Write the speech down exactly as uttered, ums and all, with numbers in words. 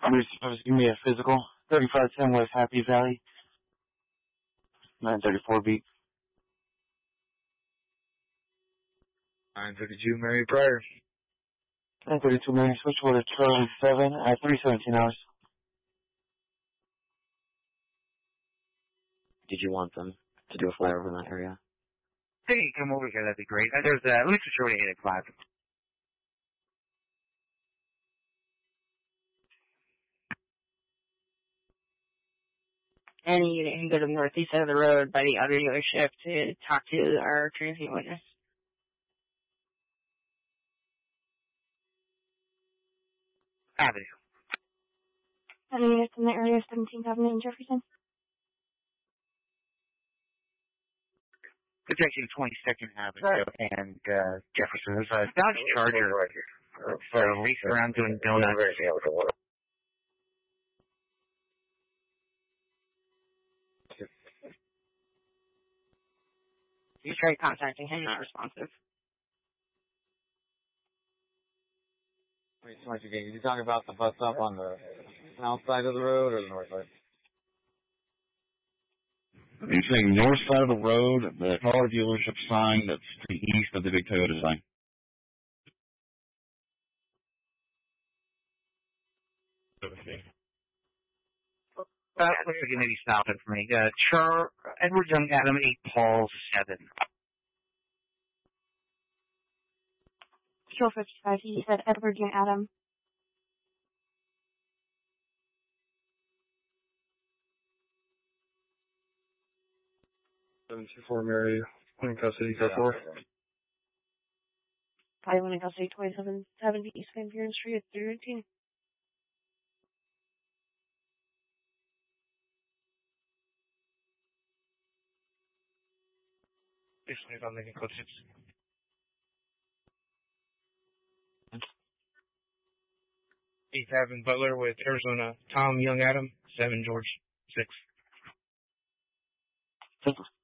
Somebody's supposed to give me a physical. thirty-five ten West Happy Valley. nine thirty-four beat. nine thirty-two Mary Pryor. nine thirty-two Mary, switchboard to Charlie seven at three seventeen hours. Did you want them to do a flyover in that area? Hey, come over here, that'd be great. Uh, there's, uh, at least a short eight at five. And you can go to the northeast side of the road by the auto dealership to talk to our transient witness. Avenue. And then it's in the area of seventeenth Avenue and Jefferson. It's actually twenty-second Avenue and uh, Jefferson. There's a Dodge Charger right here. For a race around doing donuts. You tried contacting him, not responsive. Wait, so much again. Did you talk about the bus stop on the south side of the road or the north side? You're saying north side of the road, the car dealership sign that's to the east of the big Toyota sign. Okay. Uh, looks like you maybe stop it for me. Uh, Char, Edward Young Adam, eight Paul, seven. Kill fifty-five, he said Edward Young Adam. seven two four Mary, one in custody, go four. Probably one in custody, twenty-seven seventy East Van Buren Street at three eighteen. This is on the code six. eighth Avenue Butler with Arizona, Tom Young Adam, seven George, six. Thank you.